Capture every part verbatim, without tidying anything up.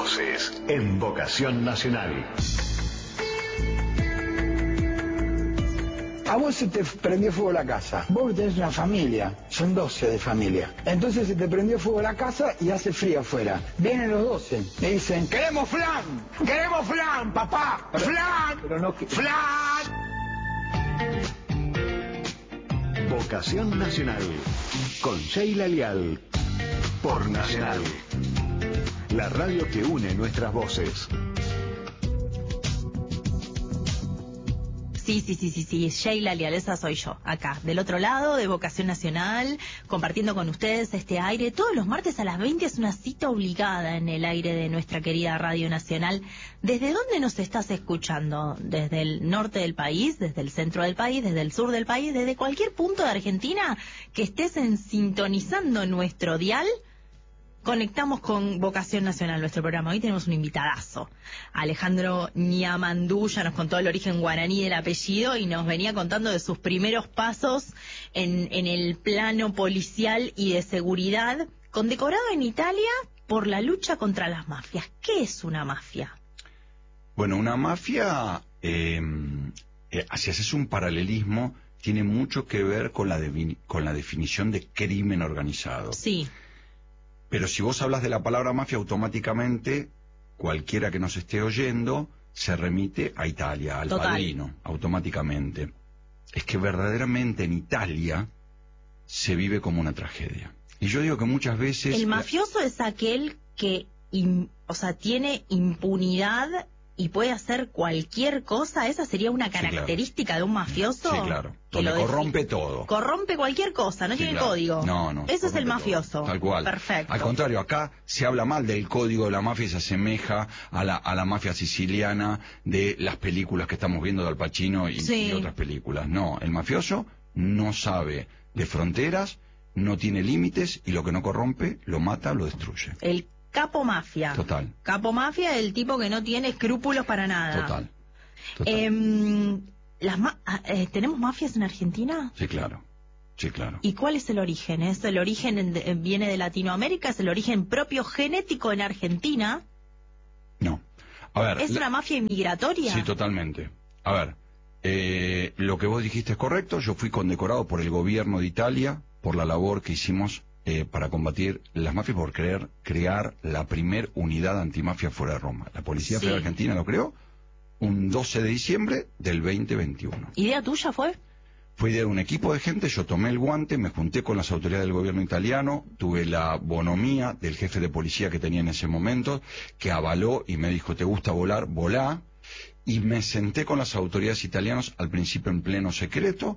voces en Vocación Nacional. A vos se te prendió fuego la casa. Vos tenés una familia, son doce de familia. Entonces se te prendió fuego la casa y hace frío afuera. Vienen los doce, me dicen, ¡queremos flan! ¡Queremos flan, papá! Pero, ¡flan! Pero no que... ¡Flan! Vocación Nacional, con Sheila Lial, por Nacional. La radio que une nuestras voces. Sí, sí, sí, sí, sí, Sheila Lial, esa soy yo, acá, del otro lado de Vocación Nacional, compartiendo con ustedes este aire. Todos los martes a las veinte es una cita obligada en el aire de nuestra querida Radio Nacional. ¿Desde dónde nos estás escuchando? ¿Desde el norte del país, desde el centro del país, desde el sur del país, desde cualquier punto de Argentina que estés en, sintonizando nuestro dial? Conectamos con Vocación Nacional, nuestro programa. Hoy tenemos un invitadazo. Alejandro Ñamandú ya nos contó el origen guaraní del apellido y nos venía contando de sus primeros pasos en, en el plano policial y de seguridad, condecorado en Italia por la lucha contra las mafias. ¿Qué es una mafia? Bueno, una mafia, eh, eh, si haces un paralelismo, tiene mucho que ver con la, de, con la definición de crimen organizado. Sí. Pero si vos hablas de la palabra mafia, automáticamente cualquiera que nos esté oyendo se remite a Italia, al Total. Padrino, automáticamente. Es que verdaderamente en Italia se vive como una tragedia. Y yo digo que muchas veces... El mafioso la... es aquel que, in, o sea, tiene impunidad y puede hacer cualquier cosa. ¿Esa sería una característica, sí, claro, de un mafioso? Sí, claro. Que Donde lo corrompe todo. Corrompe cualquier cosa, no, sí, tiene, claro, código. No, no. Eso es el mafioso. Todo. Tal cual. Perfecto. Al contrario, acá se habla mal del código de la mafia y se asemeja a la, a la mafia siciliana de las películas que estamos viendo de Al Pacino y, sí, y otras películas. No, el mafioso no sabe de fronteras, no tiene límites y lo que no corrompe lo mata, lo destruye. El capo mafia. Total. Capo mafia, el tipo que no tiene escrúpulos para nada. Total. Total. Eh, las ma eh, ¿Tenemos mafias en Argentina? Sí, claro. Sí, claro. ¿Y cuál es el origen? ¿Es el origen en, en, viene de Latinoamérica? ¿Es el origen propio genético en Argentina? No. A ver. ¿Es la... una mafia inmigratoria? Sí, totalmente. A ver, eh, lo que vos dijiste es correcto. Yo fui condecorado por el gobierno de Italia por la labor que hicimos Eh, para combatir las mafias, por creer, crear la primer unidad antimafia fuera de Roma. La Policía sí. Federal Argentina lo creó un doce de diciembre del veinte veintiuno. ¿Idea tuya fue? Fue idea de un equipo de gente, yo tomé el guante, me junté con las autoridades del gobierno italiano, tuve la bonomía del jefe de policía que tenía en ese momento, que avaló y me dijo, ¿te gusta volar? Volá. Y me senté con las autoridades italianas, al principio en pleno secreto,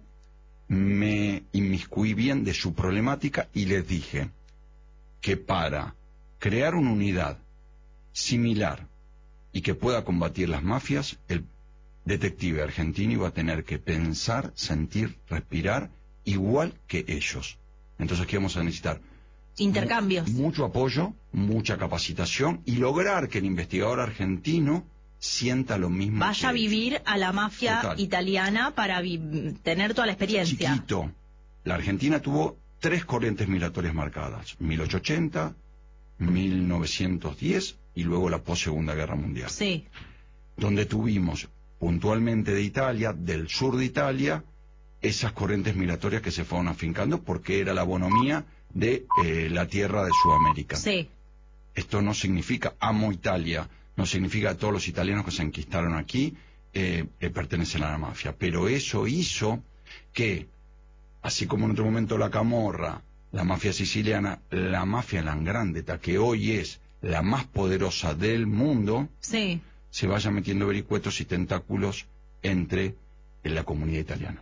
me inmiscuí bien de su problemática y les dije que para crear una unidad similar y que pueda combatir las mafias, el detective argentino iba a tener que pensar, sentir, respirar igual que ellos. Entonces, ¿qué vamos a necesitar? Intercambios. Mu- mucho apoyo, mucha capacitación y lograr que el investigador argentino sienta lo mismo. Vaya a vivir a la mafia Total. italiana para tener toda la experiencia. Chiquito. La Argentina tuvo tres corrientes migratorias marcadas. mil ochocientos ochenta, mil novecientos diez y luego la post-Segunda Guerra Mundial. Sí. Donde tuvimos puntualmente de Italia, del sur de Italia, esas corrientes migratorias que se fueron afincando porque era la bonomía de eh, la tierra de Sudamérica. Sí. Esto no significa amo Italia, no significa que todos los italianos que se enquistaron aquí eh, eh, pertenecen a la mafia, pero eso hizo que, así como en otro momento la Camorra, la mafia siciliana, la mafia Langrandet, que hoy es la más poderosa del mundo, sí, se vaya metiendo vericuetos y tentáculos entre en la comunidad italiana.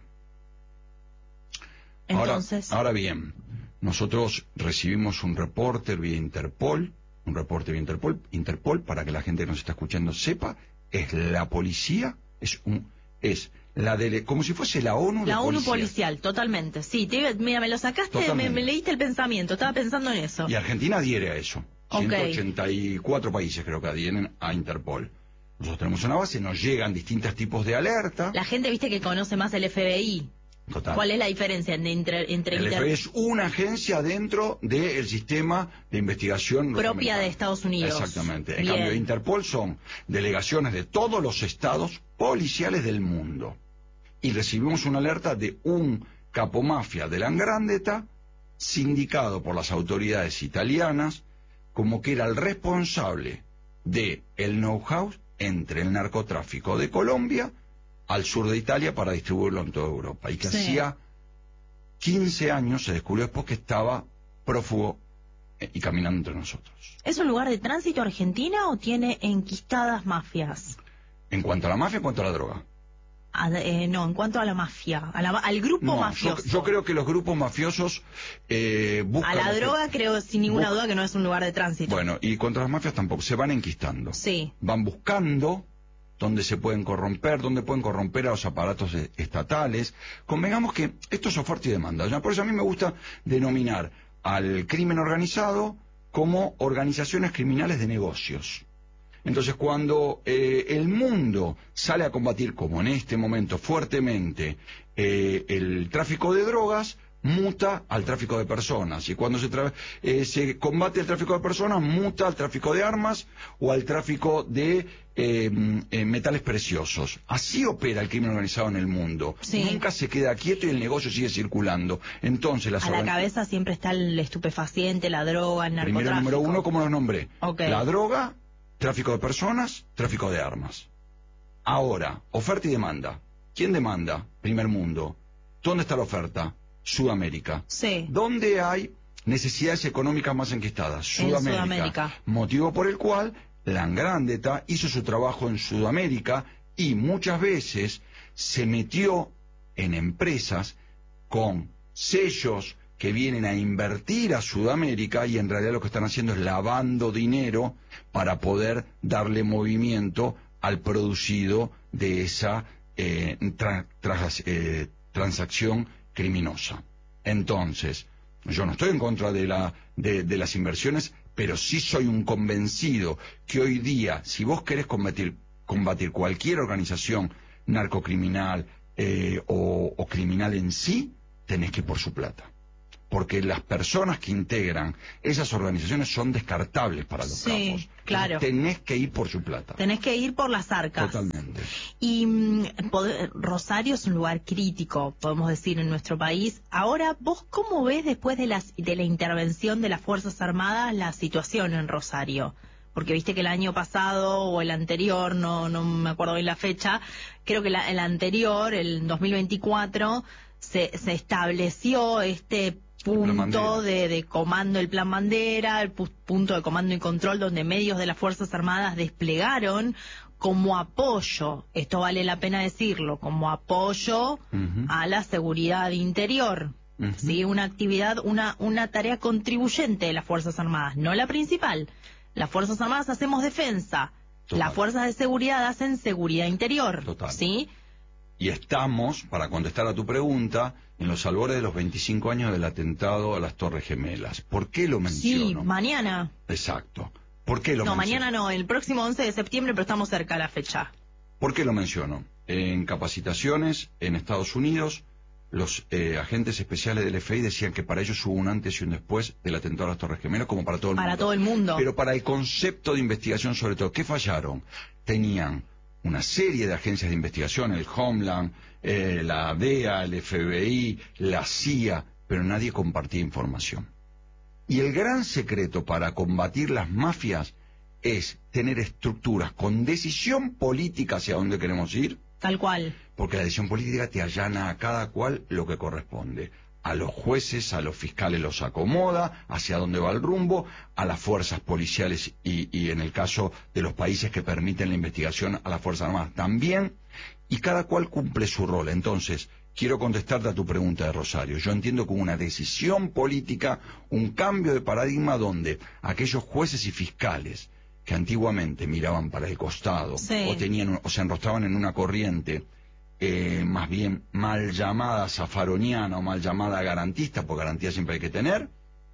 Entonces... Ahora, ahora bien, nosotros recibimos un reporte vía Interpol, un reporte de Interpol, Interpol, para que la gente que nos está escuchando sepa, es la policía, es un, es la dele, como si fuese la ONU. La ONU policía. policial, totalmente. Sí, te, mira, me lo sacaste, me, me leíste el pensamiento, estaba pensando en eso. Y Argentina adhiere a eso. Okay. ciento ochenta y cuatro países creo que adhieren a Interpol. Nosotros tenemos una base, nos llegan distintos tipos de alerta. La gente, viste, que conoce más el F B I. Total. ¿Cuál es la diferencia entre, entre El inter... F B I es una agencia dentro del sistema de investigación propia de Estados Unidos? Exactamente. En Bien. cambio, Interpol son delegaciones de todos los estados policiales del mundo. Y recibimos una alerta de un capomafia de la Ngrandeta, sindicado por las autoridades italianas, como que era el responsable de el know-how entre el narcotráfico de Colombia al sur de Italia para distribuirlo en toda Europa. Y que Sí. hacía quince años se descubrió después que estaba prófugo eh, y caminando entre nosotros. ¿Es un lugar de tránsito Argentina o tiene enquistadas mafias? En cuanto a la mafia, en cuanto a la droga. A- eh, no, en cuanto a la mafia, a la- al grupo No, yo, mafioso. yo creo que los grupos mafiosos eh, buscan... A la droga creo sin ninguna Bus- duda que no es un lugar de tránsito. Bueno, y contra las mafias tampoco, se van enquistando. Sí. Van buscando dónde se pueden corromper, dónde pueden corromper a los aparatos e- estatales. Convengamos que esto es oferta y demanda. ¿Ya? Por eso a mí me gusta denominar al crimen organizado como organizaciones criminales de negocios. Entonces, cuando eh, el mundo sale a combatir, como en este momento, fuertemente, eh, el tráfico de drogas, muta al tráfico de personas. Y cuando se, tra- eh, se combate el tráfico de personas, muta al tráfico de armas o al tráfico de eh, eh, metales preciosos. Así opera el crimen organizado en el mundo. Sí. Nunca se queda quieto y el negocio sigue circulando. Entonces, las A la organi- cabeza siempre está el estupefaciente, la droga, el narcotráfico. Primero, número uno, como los nombré. Ok. La droga, tráfico de personas, tráfico de armas. Ahora, oferta y demanda. ¿Quién demanda? Primer mundo. ¿Dónde está la oferta? Sudamérica. Sí. ¿Dónde hay necesidades económicas más enquistadas? En Sudamérica. Sudamérica. Motivo por el cual la Ngrandeta hizo su trabajo en Sudamérica y muchas veces se metió en empresas con sellos que vienen a invertir a Sudamérica y en realidad lo que están haciendo es lavando dinero para poder darle movimiento al producido de esa eh, tra- tras- eh, transacción criminosa. Entonces, yo no estoy en contra de, la, de, de las inversiones, pero sí soy un convencido que hoy día, si vos querés combatir, combatir cualquier organización narcocriminal eh, o, o criminal en sí, tenés que ir por su plata. Porque las personas que integran esas organizaciones son descartables para los Sí, capos. claro. Entonces, tenés que ir por su plata. Tenés que ir por las arcas. Totalmente. Y mm, pod- Rosario es un lugar crítico, podemos decir, en nuestro país. Ahora, ¿vos cómo ves después de, las, de la intervención de las Fuerzas Armadas la situación en Rosario? Porque viste que el año pasado o el anterior, no, no me acuerdo bien la fecha, creo que la, el anterior, el dos mil veinticuatro, se, se estableció este punto de, de comando, el plan bandera, el pu- punto de comando y control donde medios de las Fuerzas Armadas desplegaron como apoyo, esto vale la pena decirlo, como apoyo Ujú. a la seguridad interior. Ujú. ¿Sí? Una actividad, una, una tarea contribuyente de las Fuerzas Armadas, no la principal. Las Fuerzas Armadas hacemos defensa, Total. las Fuerzas de Seguridad hacen seguridad interior. Total. ¿Sí? Y estamos, para contestar a tu pregunta, en los albores de los veinticinco años del atentado a las Torres Gemelas. ¿Por qué lo Sí, menciono? mañana. Exacto. ¿Por qué lo No, menciono? mañana no, el próximo once de septiembre, pero estamos cerca de la fecha. ¿Por qué lo menciono? En capacitaciones en Estados Unidos, los eh, agentes especiales del F B I decían que para ellos hubo un antes y un después del atentado a las Torres Gemelas, como para todo el Para mundo. todo el mundo. Pero para el concepto de investigación, sobre todo, ¿qué fallaron? Tenían una serie de agencias de investigación, el Homeland, eh, la D E A, el F B I, la C I A, pero nadie compartía información. Y el gran secreto para combatir las mafias es tener estructuras con decisión política hacia dónde queremos ir, Tal cual. porque la decisión política te allana a cada cual lo que corresponde. A los jueces, a los fiscales los acomoda, hacia dónde va el rumbo, a las fuerzas policiales y, y en el caso de los países que permiten la investigación, a las Fuerzas Armadas también, y cada cual cumple su rol. Entonces, quiero contestarte a tu pregunta de Rosario. Yo entiendo que hubo una decisión política, un cambio de paradigma donde aquellos jueces y fiscales que antiguamente miraban para el costado Sí. o tenían o se enrostraban en una corriente eh, más bien mal llamada zafaroniana o mal llamada garantista, porque garantía siempre hay que tener,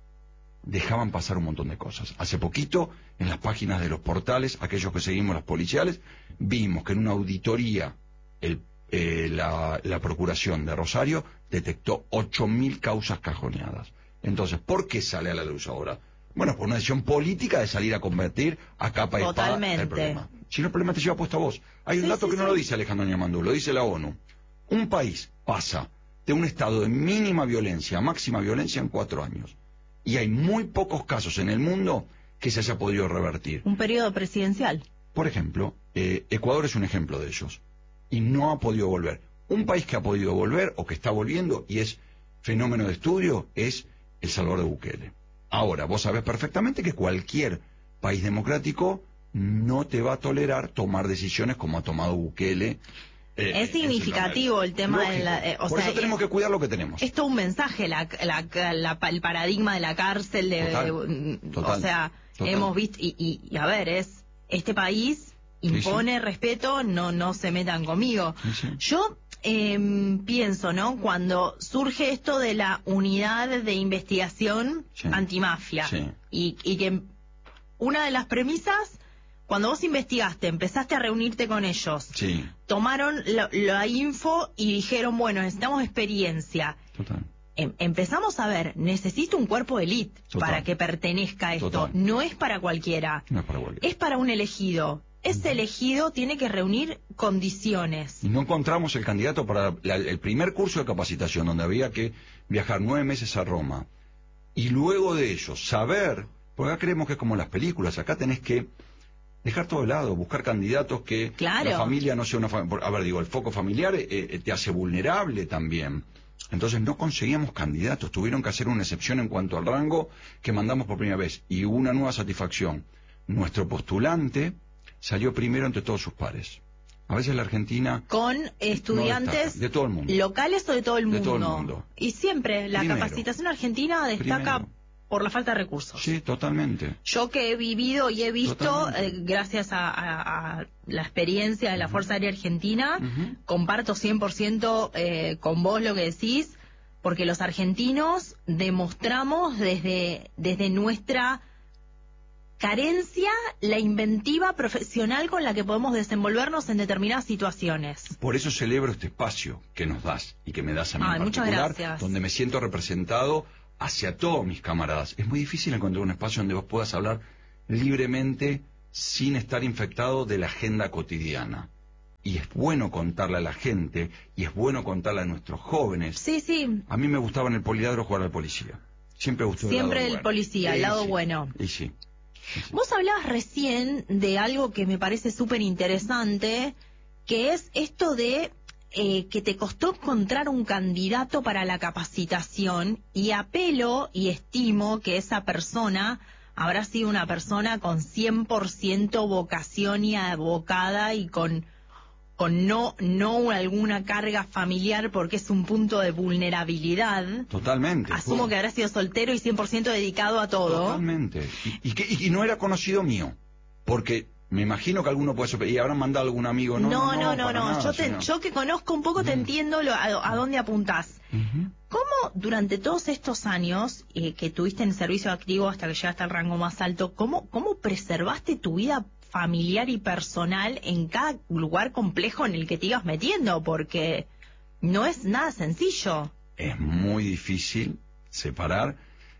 dejaban pasar un montón de cosas. Hace poquito, en las páginas de los portales, aquellos que seguimos las policiales, vimos que en una auditoría, el eh, la, la Procuración de Rosario detectó ocho mil causas cajoneadas. Entonces, ¿por qué sale a la luz ahora? Bueno, por una decisión política de salir a combatir a capa y espada el problema. Si no, el problema te lleva puesto a vos. Hay un sí, dato sí, que no sí. lo dice Alejandro Niamandú, lo dice la ONU. Un país pasa de un estado de mínima violencia a máxima violencia en cuatro años. Y hay muy pocos casos en el mundo que se haya podido revertir. Un periodo presidencial. Por ejemplo, eh, Ecuador es un ejemplo de ellos. Y no ha podido volver. Un país que ha podido volver o que está volviendo y es fenómeno de estudio es El Salvador de Bukele. Ahora, vos sabés perfectamente que cualquier país democrático no te va a tolerar tomar decisiones como ha tomado Bukele. Eh, es significativo el tema de la, eh, o Por sea, eso tenemos es, que cuidar lo que tenemos. Es todo un mensaje, la, la, la, el paradigma de la cárcel, de, total, de, total, o sea, total. hemos visto, y, y, y a ver, es este país impone sí, sí. respeto, no, no se metan conmigo. Sí, sí. Yo eh, pienso, ¿no? Cuando surge esto de la unidad de investigación sí. antimafia, sí. y, y que una de las premisas, cuando vos investigaste, empezaste a reunirte con ellos, sí. tomaron la, la info y dijeron, bueno, necesitamos experiencia. Total. Em, empezamos a ver, necesito un cuerpo de élite para que pertenezca a esto. Total. No es para cualquiera. No es para cualquiera. Es para un elegido. Ese elegido tiene que reunir condiciones. Y no encontramos el candidato para la, el primer curso de capacitación, donde había que viajar nueve meses a Roma. Y luego de ello, saber, porque acá creemos que es como las películas, acá tenés que dejar todo de lado, buscar candidatos que claro. la familia no sea una familia. A ver, digo, el foco familiar eh, eh, te hace vulnerable también. Entonces no conseguíamos candidatos, tuvieron que hacer una excepción en cuanto al rango que mandamos por primera vez. Y hubo una nueva satisfacción. Nuestro postulante salió primero entre todos sus pares. A veces la Argentina... Con estudiantes no de todo el mundo. ¿Locales o de todo el mundo? De todo el mundo. Y siempre la primero. capacitación argentina destaca... Primero. Por la falta de recursos. Sí, totalmente. Yo que he vivido y he visto, eh, gracias a, a, a la experiencia de la uh-huh. Fuerza Aérea Argentina, uh-huh. comparto cien por ciento eh, con vos lo que decís, porque los argentinos demostramos desde, desde nuestra carencia la inventiva profesional con la que podemos desenvolvernos en determinadas situaciones. Por eso celebro este espacio que nos das y que me das a mí Ay, en muchas particular, gracias. Donde me siento representado hacia todos mis camaradas. Es muy difícil encontrar un espacio donde vos puedas hablar libremente sin estar infectado de la agenda cotidiana. Y es bueno contarle a la gente, y es bueno contarle a nuestros jóvenes. Sí, sí. A mí me gustaba en el poliedro jugar al policía. Siempre me gustó Siempre el, el bueno. policía, el sí, lado sí. bueno. Y sí. Y sí. Vos hablabas recién de algo que me parece súper interesante, que es esto de... Eh, que te costó encontrar un candidato para la capacitación, y apelo y estimo que esa persona habrá sido una persona con cien por ciento vocación y abocada y con, con no, no alguna carga familiar, porque es un punto de vulnerabilidad. Totalmente. Asumo fue. que habrá sido soltero y cien por ciento dedicado a todo. Totalmente. Y, y, que, y no era conocido mío, porque... Me imagino que alguno puede sorprender. ¿Y habrán mandado algún amigo? No, no, no, no. no. no, nada, yo, te, yo que conozco un poco te uh-huh. entiendo lo, a, a dónde apuntás. Uh-huh. ¿Cómo durante todos estos años eh, que tuviste en servicio activo hasta que llegaste al rango más alto, cómo, cómo preservaste tu vida familiar y personal en cada lugar complejo en el que te ibas metiendo? Porque no es nada sencillo. Es muy difícil separar.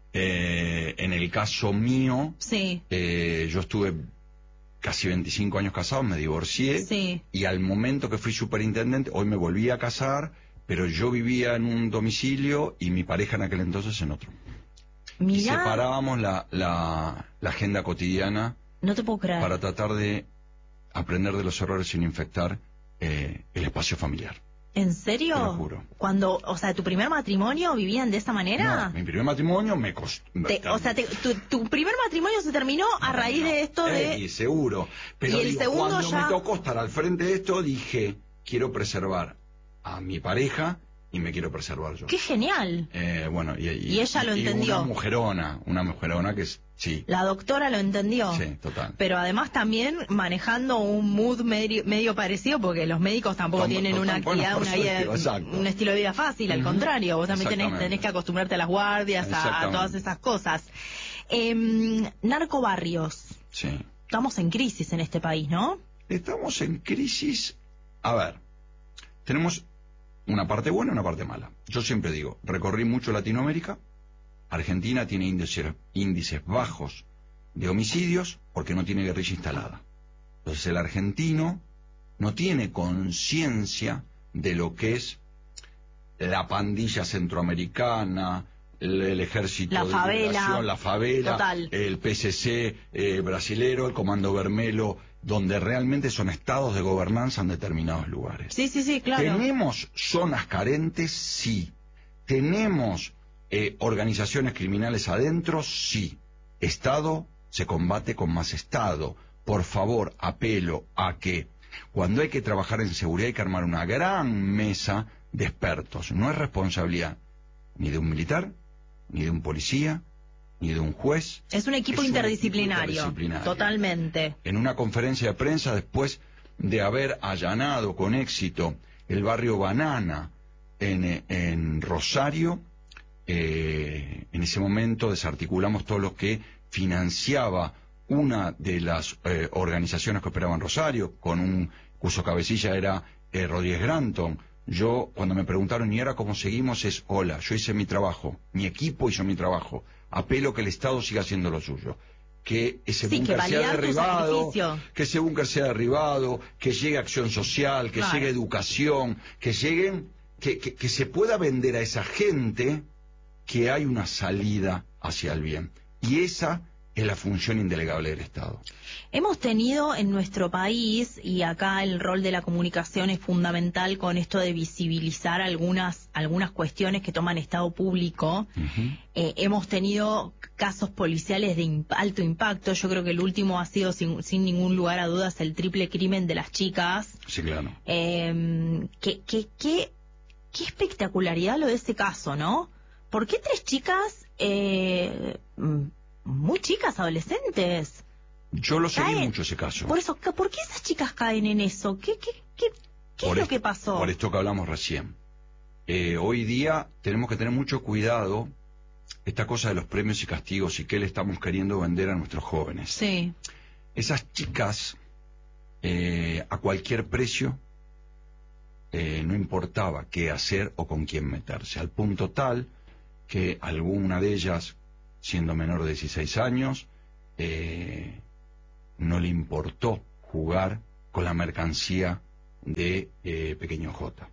Eh, en el caso mío, sí. eh, yo estuve... casi veinticinco años casado, me divorcié, sí. y al momento que fui superintendente, hoy me volví a casar, pero yo vivía en un domicilio y mi pareja en aquel entonces en otro. Mirá. Y separábamos la, la, la agenda cotidiana. No te puedo creer. Para tratar de aprender de los errores sin infectar eh, el espacio familiar. ¿En serio? Te lo juro. Cuando, o sea, ¿tu primer matrimonio vivían de esa manera? No, mi primer matrimonio me costó... O sea, te, tu, tu primer matrimonio se terminó a no, raíz no, de esto de... Eh, seguro. Pero y el digo, segundo cuando ya... me tocó estar al frente de esto, dije, quiero preservar a mi pareja y me quiero preservar yo. ¡Qué genial! Eh, bueno, y, y, y ella lo y entendió. Una mujerona, una mujerona que es... Sí. La doctora lo entendió. Sí, total. Pero además también manejando un mood medio, medio parecido, porque los médicos tampoco Tom, tienen total, una actividad, bueno, una vida, exacto. un estilo de vida fácil, al uh-huh. contrario, vos también tenés, tenés que acostumbrarte a las guardias, a, a todas esas cosas. Eh, narcobarrios. Sí. Estamos en crisis en este país, ¿no? Estamos en crisis. A ver, tenemos una parte buena y una parte mala. Yo siempre digo, recorrí mucho Latinoamérica, Argentina tiene índices, índices bajos de homicidios porque no tiene guerrilla instalada. Entonces el argentino no tiene conciencia de lo que es la pandilla centroamericana, el, el ejército la de favela, liberación, la favela, total. el P C C eh, brasilero, el Comando Vermelo, donde realmente son estados de gobernanza en determinados lugares. Sí, sí, sí, claro. ¿Tenemos zonas carentes? Sí. ¿Tenemos eh, organizaciones criminales adentro? Sí. Estado se combate con más Estado. Por favor, apelo a que cuando hay que trabajar en seguridad hay que armar una gran mesa de expertos. No es responsabilidad ni de un militar, ni de un policía, ni de un juez. Es un equipo, es interdisciplinario, un equipo interdisciplinario. Totalmente. En una conferencia de prensa, después de haber allanado con éxito el barrio Banana en, en Rosario, eh, en ese momento desarticulamos todo lo que financiaba una de las eh, organizaciones que operaban en Rosario, con un cuyo cabecilla era eh, Rodríguez Granton. Yo, cuando me preguntaron, ¿y ahora cómo seguimos? Es, hola, yo hice mi trabajo, mi equipo hizo mi trabajo, apelo que el Estado siga haciendo lo suyo, que ese sí, búnker que sea derribado, que ese búnker sea derribado, que llegue acción social, que claro. llegue educación, que lleguen, que, que, que se pueda vender a esa gente que hay una salida hacia el bien. Y esa es la función indelegable del Estado. Hemos tenido en nuestro país, y acá el rol de la comunicación es fundamental con esto de visibilizar algunas algunas cuestiones que toman estado público, uh-huh. eh, hemos tenido casos policiales de imp- alto impacto. Yo creo que el último ha sido, sin, sin ningún lugar a dudas, el triple crimen de las chicas. Sí, claro. Eh, ¿qué, qué, qué, qué espectacularidad lo de ese caso, ¿no? ¿Por qué tres chicas... Eh, muy chicas, adolescentes? Yo lo seguí caen, mucho ese caso. Por eso, ¿por qué esas chicas caen en eso? ¿Qué, qué, qué, qué es esto, lo que pasó? Por esto que hablamos recién. Eh, hoy día tenemos que tener mucho cuidado esta cosa de los premios y castigos y qué le estamos queriendo vender a nuestros jóvenes. Sí. Esas chicas, eh, a cualquier precio, eh, no importaba qué hacer o con quién meterse, al punto tal que alguna de ellas, siendo menor de dieciséis años, eh, no le importó jugar con la mercancía de eh, Pequeño J.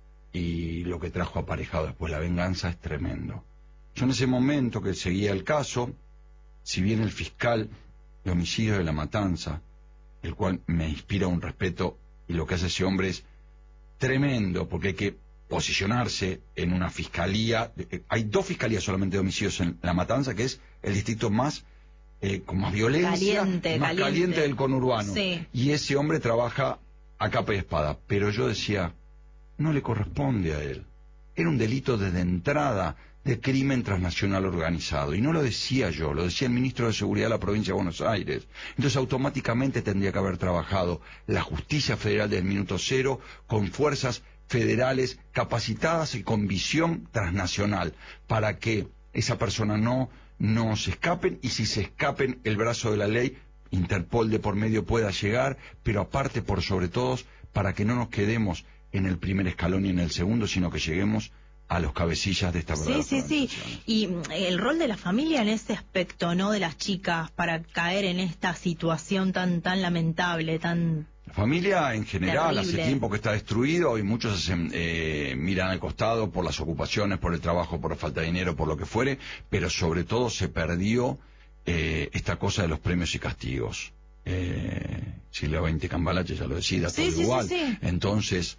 Y lo que trajo aparejado después la venganza es tremendo. Yo en ese momento que seguía el caso, si bien el fiscal de homicidio de La Matanza, el cual me inspira un respeto, y lo que hace ese hombre es tremendo, porque hay que posicionarse en una fiscalía. Hay dos fiscalías solamente de homicidios en La Matanza, que es el distrito más eh, con más violencia, caliente, más caliente. caliente del conurbano. Sí. Y ese hombre trabaja a capa y espada. Pero yo decía, no le corresponde a él. Era un delito desde entrada de crimen transnacional organizado. Y no lo decía yo, lo decía el ministro de Seguridad de la provincia de Buenos Aires. Entonces automáticamente tendría que haber trabajado la justicia federal del minuto cero con fuerzas federales capacitadas y con visión transnacional para que esa persona no, no se escapen, y si se escapen, el brazo de la ley, Interpol de por medio, pueda llegar, pero aparte, por sobre todo, para que no nos quedemos en el primer escalón y en el segundo, sino que lleguemos a los cabecillas de esta verdad. Sí, sí, sí. Y el rol de la familia en ese aspecto, ¿no? De las chicas para caer en esta situación tan tan lamentable, tan... La familia en general terrible. Hace tiempo que está destruido y muchos se, eh, miran al costado por las ocupaciones, por el trabajo, por la falta de dinero, por lo que fuere, pero sobre todo se perdió eh, esta cosa de los premios y castigos. Eh, Silvia veinte Cambalache ya lo decía, sí, todo sí, igual. Sí, sí. Entonces,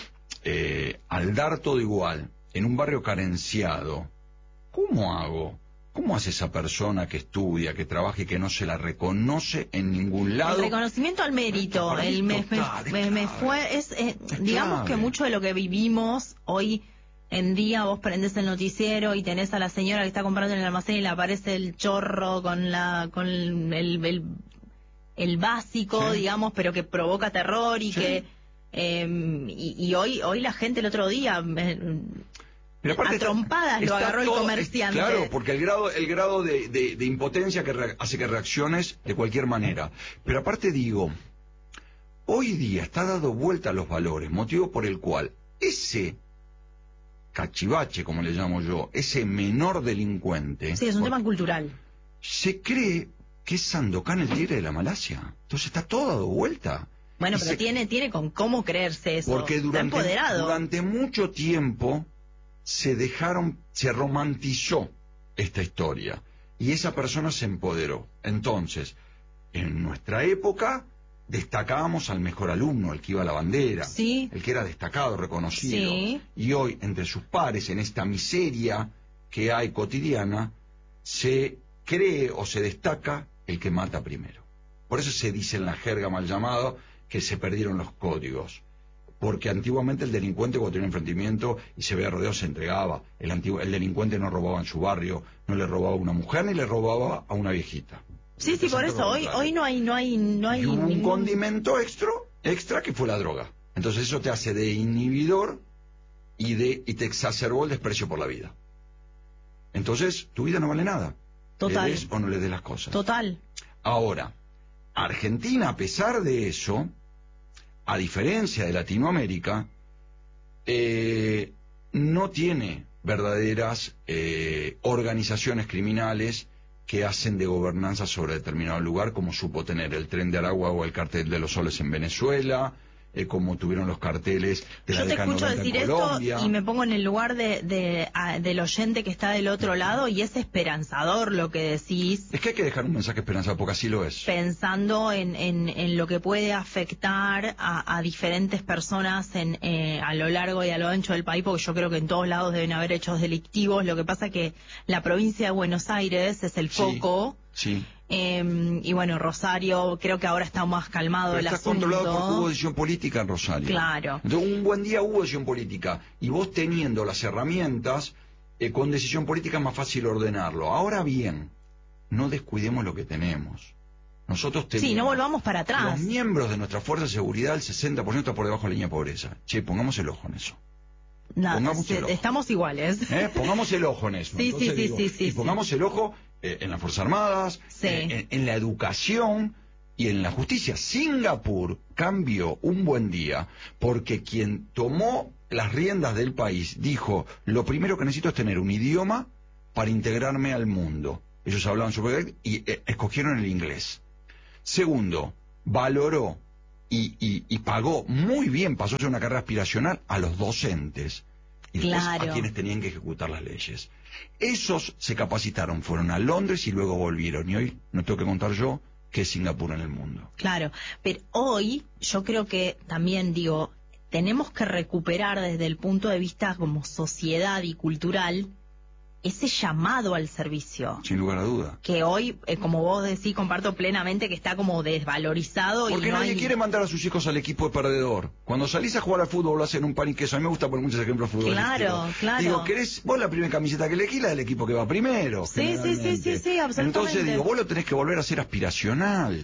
eh, al dar todo igual, en un barrio carenciado, ¿cómo hago? ¿Cómo hace esa persona que estudia, que trabaja y que no se la reconoce en ningún lado? El reconocimiento al mérito, el me, total, me, es me clave. fue, es, eh, Es digamos clave. que mucho de lo que vivimos hoy en día, vos prendés el noticiero y tenés a la señora que está comprando en el almacén y le aparece el chorro con la, con el, el, el básico, Sí. digamos, pero que provoca terror y Sí. que, eh, y, y hoy, hoy la gente el otro día, eh, Pero aparte a trompadas está- lo está agarró el todo- comerciante. es- claro, porque el grado, el grado de, de, de impotencia que re- hace que reacciones de cualquier manera. Pero aparte digo, hoy día está dado vuelta a los valores, motivo por el cual ese cachivache, como le llamo yo, ese menor delincuente... Sí, es un tema cultural. Se cree que es Sandokan el tigre de la Malasia. Entonces está todo dado vuelta. Bueno, y pero se... tiene tiene con cómo creerse eso. Porque durante, está empoderado. durante mucho tiempo se dejaron, se romantizó esta historia. Y esa persona se empoderó. Entonces, en nuestra época... destacábamos al mejor alumno, el que iba a la bandera, sí. el que era destacado, reconocido. Sí. Y hoy, entre sus pares, en esta miseria que hay cotidiana, se cree o se destaca el que mata primero. Por eso se dice en la jerga mal llamado que se perdieron los códigos. Porque antiguamente el delincuente, cuando tenía un enfrentamiento y se veía rodeado, se entregaba. El, antiguo, el delincuente no robaba en su barrio, no le robaba a una mujer ni le robaba a una viejita. Sí, sí, por eso hoy hoy no hay no hay no hay y hubo un ningún... condimento extra extra que fue la droga. Entonces eso te hace de inhibidor y de y te exacerbó el desprecio por la vida. Entonces tu vida no vale nada. Total. Le des o no le des las cosas. Total. Ahora, Argentina, a pesar de eso, a diferencia de Latinoamérica, eh, no tiene verdaderas eh, organizaciones criminales que hacen de gobernanza sobre determinado lugar, como supo tener el Tren de Aragua o el Cartel de los Soles en Venezuela, eh, como tuvieron los carteles de la Yo te década escucho noventa decir en Colombia. esto y me pongo en el lugar de, de, a, del oyente que está del otro lado, y es esperanzador lo que decís. Es que hay que dejar un mensaje esperanzador, porque así lo es. Pensando en, en, en lo que puede afectar a, a diferentes personas en, eh, a lo largo y a lo ancho del país, porque yo creo que en todos lados deben haber hechos delictivos. Lo que pasa que la provincia de Buenos Aires es el foco. Sí. sí. Eh, y bueno, Rosario creo que ahora está más calmado. Pero el está asunto. controlado porque hubo decisión política en Rosario. Claro. Entonces, un buen día hubo decisión política, y vos teniendo las herramientas, eh, con decisión política es más fácil ordenarlo. Ahora bien, no descuidemos lo que tenemos. Nosotros tenemos... Sí, no volvamos para atrás. Los miembros de nuestra fuerza de seguridad, el sesenta por ciento está por debajo de la línea de pobreza. Che, pongamos el ojo en eso. Nada, se, estamos iguales. ¿Eh? Pongamos el ojo en eso. Sí, Entonces, sí, digo, sí, sí, y sí, pongamos sí. el ojo eh, en las Fuerzas Armadas, sí. eh, en, en la educación y en la justicia. Singapur cambió un buen día porque quien tomó las riendas del país dijo: lo primero que necesito es tener un idioma para integrarme al mundo. Ellos hablaban sobre y eh, escogieron el inglés. Segundo, valoró y, y, y pagó muy bien, pasó a ser una carrera aspiracional, a los docentes. Y después claro. a quienes tenían que ejecutar las leyes. Esos se capacitaron, fueron a Londres y luego volvieron. Y hoy no tengo que contar yo qué es Singapur en el mundo. Claro, pero hoy yo creo que también, digo, tenemos que recuperar desde el punto de vista como sociedad y cultural ese llamado al servicio. Sin lugar a duda. Que hoy, eh, como vos decís, comparto plenamente que está como desvalorizado. Porque y no nadie hay... quiere mandar a sus hijos al equipo de perdedor. Cuando salís a jugar al fútbol lo hacen un pan y queso. A mí me gusta poner muchos ejemplos futbolísticos. Claro, claro. Digo, ¿querés vos la primera camiseta que elegí, la del equipo que va primero? Sí, sí, sí, sí, sí, absolutamente. Entonces digo, vos lo tenés que volver a ser aspiracional.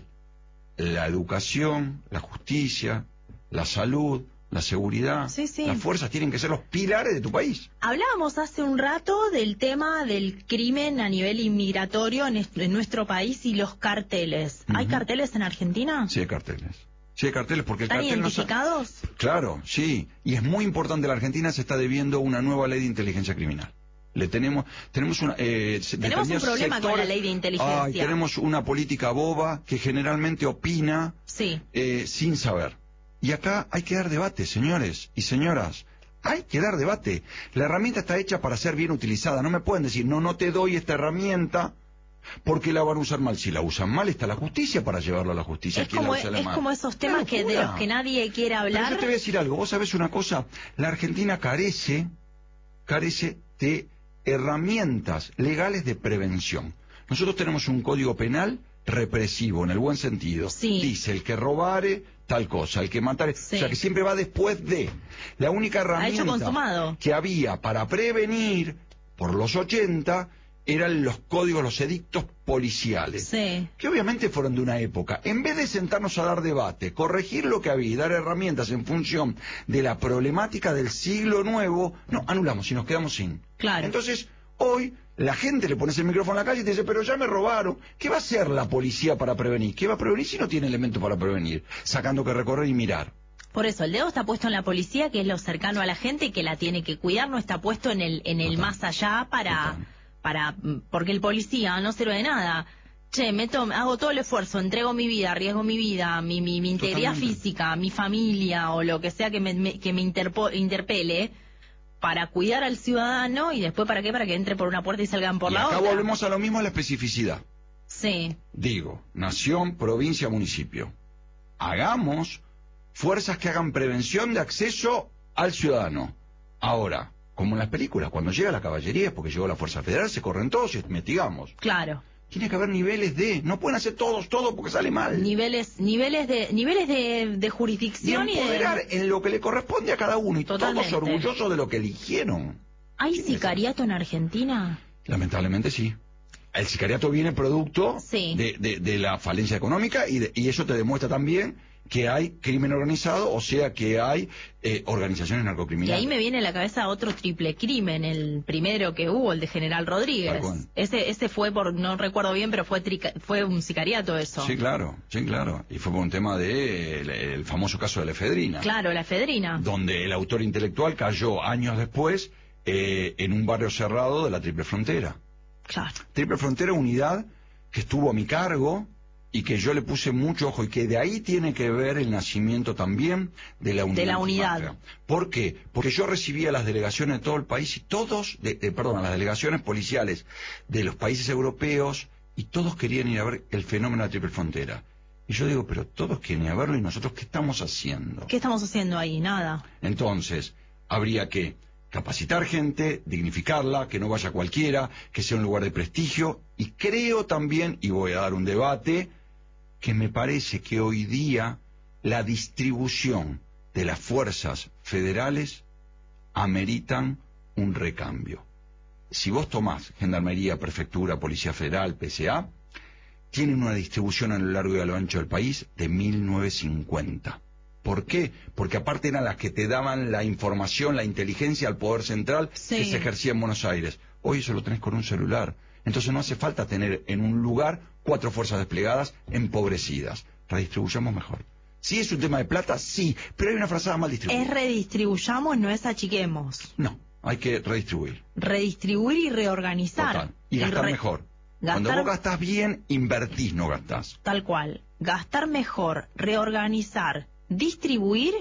La educación, la justicia, la salud, la seguridad, sí, sí. las fuerzas tienen que ser los pilares de tu país. Hablábamos hace un rato del tema del crimen a nivel inmigratorio en, en nuestro país y los carteles. ¿Hay uh-huh. carteles en Argentina? Sí, hay carteles. Sí, hay carteles porque el ¿Están cartel identificados? No... Claro, sí. Y es muy importante, la Argentina se está debiendo una nueva ley de inteligencia criminal. Le tenemos, tenemos una, eh, tenemos un problema sectores, con la ley de inteligencia. Ay, tenemos una política boba que generalmente opina sí. eh, sin saber. Y acá hay que dar debate, señores y señoras. Hay que dar debate. La herramienta está hecha para ser bien utilizada. No me pueden decir, no, no te doy esta herramienta porque la van a usar mal. Si la usan mal, está la justicia para llevarlo a la justicia. Es, como, la es mal? como esos temas que de los que nadie quiere hablar. Pero yo te voy a decir algo. Vos sabés una cosa. La Argentina carece, carece de herramientas legales de prevención. Nosotros tenemos un código penal represivo, en el buen sentido. Sí. Dice, el que robare, tal cosa, el que matare, sí. o sea que siempre va después de. La única herramienta que había para prevenir, por los ochenta, eran los códigos, los edictos policiales, sí. que obviamente fueron de una época. En vez de sentarnos a dar debate, corregir lo que había y dar herramientas en función de la problemática del siglo nuevo, no, anulamos y nos quedamos sin. Claro. Entonces, hoy La gente le pones el micrófono en la calle y te dice, pero ya me robaron. ¿Qué va a hacer la policía para prevenir? ¿Qué va a prevenir si no tiene elementos para prevenir? Sacando que recorrer y mirar. Por eso, el dedo está puesto en la policía, que es lo cercano a la gente, que la tiene que cuidar, no está puesto en el en el Total. más allá para, Total. para... Porque el policía no sirve de nada. Che, meto, hago todo el esfuerzo, entrego mi vida, arriesgo mi vida, mi, mi, mi integridad Totalmente. física, mi familia o lo que sea que me, me- que me interpo- interpele para cuidar al ciudadano y después ¿para qué? Para que entre por una puerta y salgan por Y la acá otra. volvemos a lo mismo, a la especificidad. Sí, Digo, nación, provincia, municipio. Hagamos fuerzas que hagan prevención de acceso al ciudadano. Ahora, como en las películas, cuando llega la caballería es porque llegó la Fuerza Federal, se corren todos y investigamos. claro. Tiene que haber niveles de... No pueden hacer todos, todo porque sale mal. Niveles, niveles de, niveles de, de Y jurisdicción y, empoderar de... en lo que le corresponde a cada uno. Y Totalmente. todos orgullosos de lo que eligieron. ¿Hay ¿Quién es sicariato en Argentina? Lamentablemente sí. El sicariato viene producto Sí. de, de- de la falencia económica y, de- y eso te demuestra también que hay crimen organizado, o sea que hay eh, organizaciones Y narcocriminales. ahí me viene a la cabeza otro triple crimen, el primero que hubo, el de General Rodríguez. Tal cual. Ese ese fue por, no recuerdo bien, pero fue trica- fue un sicariato eso. Sí, claro, sí, claro. Y fue por un tema de el, el famoso caso de la efedrina, Claro, la efedrina. donde el autor intelectual cayó años después eh, en un barrio cerrado de la Triple Frontera. Claro. Triple Frontera, unidad que estuvo a mi cargo y que yo le puse mucho ojo y que de ahí tiene que ver el nacimiento también de la unidad. De la unidad. Antipatria. ¿Por qué? Porque yo recibía las delegaciones de todo el país y todos, de, de- perdón, las delegaciones policiales de los países europeos y todos querían ir a ver el fenómeno de la Triple Frontera. Y yo digo, pero todos quieren ir a verlo y nosotros ¿qué estamos haciendo? ¿Qué estamos haciendo ahí? Nada. Entonces, habría que capacitar gente, dignificarla, que no vaya cualquiera, que sea un lugar de prestigio, y creo también, y voy a dar un debate, que me parece que hoy día la distribución de las fuerzas federales ameritan un recambio. Si vos tomás Gendarmería, Prefectura, Policía Federal, P C A, tienen una distribución a lo largo y a lo ancho del país de mil novecientos cincuenta. ¿Por qué? Porque aparte eran las que te daban la información, la inteligencia al poder central Sí. que se ejercía en Buenos Aires. Hoy eso lo tenés con un celular. Entonces no hace falta tener en un lugar cuatro fuerzas desplegadas empobrecidas. Redistribuyamos mejor. ¿Sí es un tema de plata? Sí, pero hay una frazada mal distribuida. Es redistribuyamos, no es achiquemos. No, hay que redistribuir. Redistribuir y reorganizar. Total. Y gastar re- mejor. Cuando Gastar- vos gastás bien, invertís, no gastás. Tal cual. Gastar mejor, reorganizar, distribuir,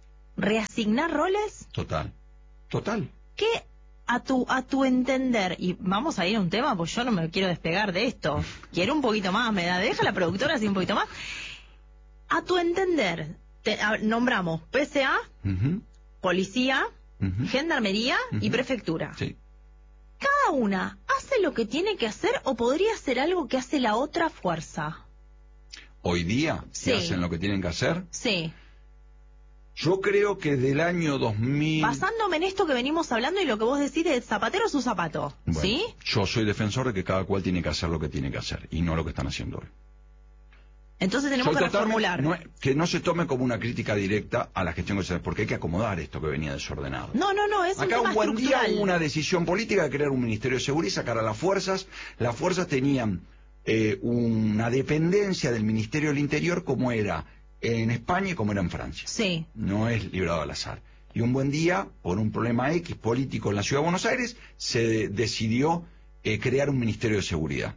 reasignar roles. Total. Total. ¿Qué a tu a tu entender? Y vamos a ir a un tema, pues yo no me quiero despegar de esto. Quiero un poquito más, me da, deja la productora así un poquito más. A tu entender, te- a- nombramos P C A, Ujú, policía, ujú. gendarmería y Ujú. prefectura. Sí. Cada una hace lo que tiene que hacer o podría hacer algo que hace la otra fuerza. Hoy día, si Sí. hacen lo que tienen que hacer, Sí. yo creo que del año dos mil... Basándome en esto que venimos hablando y lo que vos decís de zapatero a su zapato. Bueno, ¿Sí? yo soy defensor de que cada cual tiene que hacer lo que tiene que hacer y no lo que están haciendo hoy. Entonces tenemos Soy que totalmente- reformular. no es- que no se tome como una crítica directa a la gestión que se hace, porque hay que acomodar esto que venía desordenado. No, no, no, es un Acá tema un buen día estructural. hubo una decisión política de crear un Ministerio de Seguridad y sacar a las fuerzas. Las fuerzas tenían eh, una dependencia del Ministerio del Interior como era en España y como era en Francia. Sí. No es librado al azar. Y un buen día, por un problema X político en la Ciudad de Buenos Aires, se decidió eh, crear un Ministerio de Seguridad.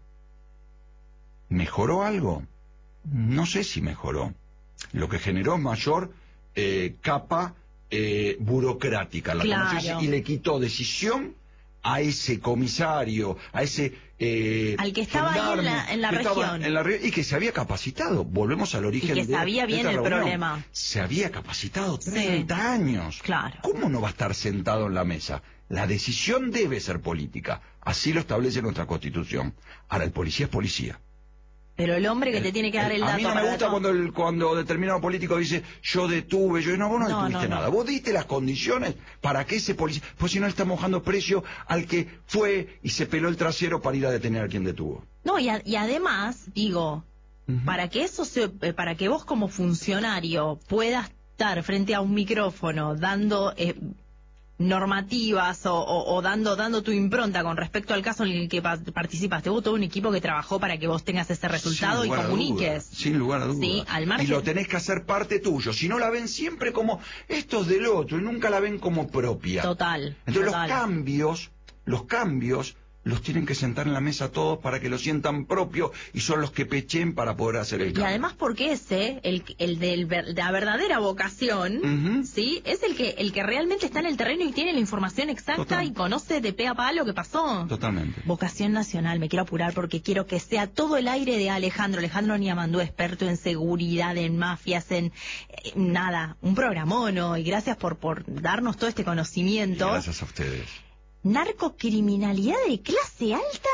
¿Mejoró algo? No sé si mejoró. Lo que generó mayor eh, capa eh, burocrática la Claro. conoces, y le quitó decisión a ese comisario, a ese eh, Al que estaba ahí en gendarme la- en la que estaba región. en la re- y que se había capacitado. Volvemos al origen Y que de, sabía de bien esta el reunión. problema. Se había capacitado Sí. treinta años. Claro. ¿Cómo no va a estar sentado en la mesa? La decisión debe ser política. Así lo establece nuestra Constitución. Ahora, el policía es policía. Pero el hombre que El- te tiene que dar el dato A mí no me para gusta todo- cuando, el, cuando determinado político dice yo detuve, yo no, vos no, No, detuviste no, no. nada. Vos diste las condiciones para que ese policía... Pues si no le estamos bajando precio al que fue y se peló el trasero para ir a detener a quien detuvo. No, y, a- y además, digo, Ujú. para que eso se, eh, para que vos como funcionario puedas estar frente a un micrófono dando eh, normativas o, o, o dando dando tu impronta con respecto al caso en el que pa participaste. Hubo todo un equipo que trabajó para que vos tengas ese resultado y comuniques. Sin lugar a dudas. Sí, al margen... Y lo tenés que hacer parte tuyo. Si no, la ven siempre como esto es del otro y nunca la ven como propia. Total. Entonces total. los cambios, los cambios... los tienen que sentar en la mesa todos para que lo sientan propio y son los que pechen para poder hacer el cambio. Y además porque ese, el, el de la verdadera vocación, uh-huh. ¿sí? Es el que el que realmente está en el terreno y tiene la información exacta. Total. Y conoce de pe a pa lo que pasó. Totalmente. Vocación nacional, me quiero apurar porque quiero que sea todo el aire de Alejandro. Alejandro Niamandú, experto en seguridad, en mafias, en eh, nada, un programón, ¿no? Y gracias por, por darnos todo este conocimiento. Y gracias a ustedes. ¿Narcocriminalidad de clase alta?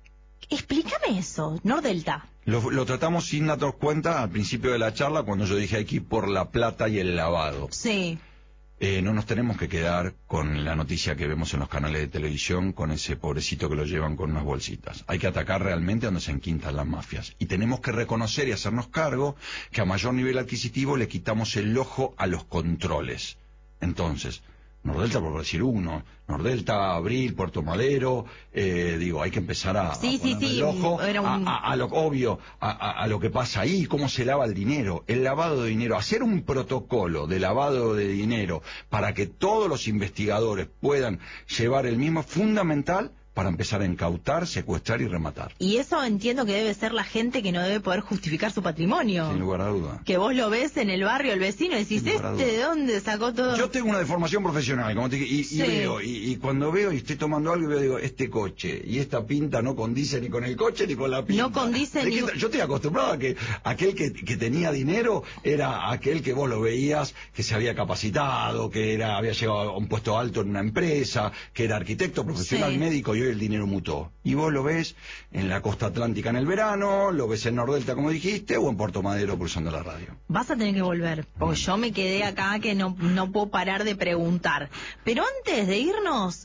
Explícame eso, Nordelta. Lo, lo tratamos sin darnos cuenta al principio de la charla cuando yo dije aquí por la plata y el lavado. Sí. Eh, no nos tenemos que quedar con la noticia que vemos en los canales de televisión con ese pobrecito que lo llevan con unas bolsitas. Hay que atacar realmente donde se enquintan las mafias. Y tenemos que reconocer y hacernos cargo que a mayor nivel adquisitivo le quitamos el ojo a los controles. Entonces... Nordelta, por decir uno, Nordelta, Abril, Puerto Madero, eh, digo, hay que empezar a, sí, a poner sí, sí, el ojo era un... a, a, a lo obvio, a, a, a lo que pasa ahí, cómo se lava el dinero, el lavado de dinero, hacer un protocolo de lavado de dinero para que todos los investigadores puedan llevar el mismo, fundamental para empezar a incautar, secuestrar y rematar. Y eso entiendo que debe ser la gente que no debe poder justificar su patrimonio. Sin lugar a duda. Que vos lo ves en el barrio, el vecino, y decís, ¿este de dónde sacó todo? Yo tengo una deformación profesional, como te dije, y, sí. y veo, y, y cuando veo y estoy tomando algo y veo, digo, este coche y esta pinta no condice ni con el coche ni con la pinta. No condice ni... Yo estoy acostumbrado a que aquel que, que tenía dinero era aquel que vos lo veías, que se había capacitado, que era había llegado a un puesto alto en una empresa, que era arquitecto, profesional, sí. médico, y hoy el dinero mutó. Y vos lo ves en la costa atlántica en el verano, lo ves en Nordelta, como dijiste, o en Puerto Madero pulsando la radio. Vas a tener que volver, porque yo me quedé acá que no, no puedo parar de preguntar. Pero antes de irnos,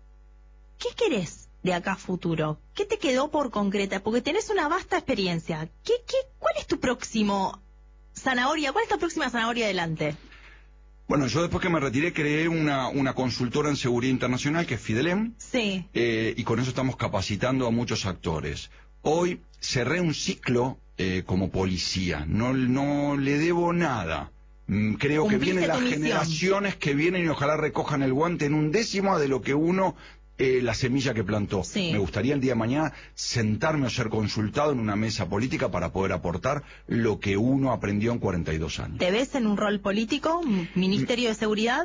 ¿qué querés de acá a futuro? ¿Qué te quedó por concreta? Porque tenés una vasta experiencia. ¿Qué, qué, ¿Cuál es tu próximo zanahoria? ¿Cuál es tu próxima zanahoria adelante? Bueno, yo después que me retiré creé una, una consultora en seguridad internacional que es Fidelem. Sí. Eh, y con eso estamos capacitando a muchos actores. Hoy cerré un ciclo eh, como policía. No, no le debo nada. Mm, creo que vienen las misión. generaciones que vienen y ojalá recojan el guante en un décimo de lo que uno... Eh, la semilla que plantó. Sí. Me gustaría el día de mañana sentarme o ser consultado en una mesa política para poder aportar lo que uno aprendió en cuarenta y dos años. ¿Te ves en un rol político, Ministerio de Seguridad?